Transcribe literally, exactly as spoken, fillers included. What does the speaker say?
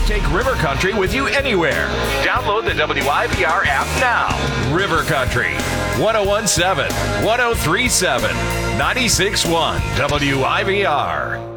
Take River Country with you anywhere. Download the W I B R app now. River Country, one oh one point seven, one oh three point seven, ninety-six point one W I B R.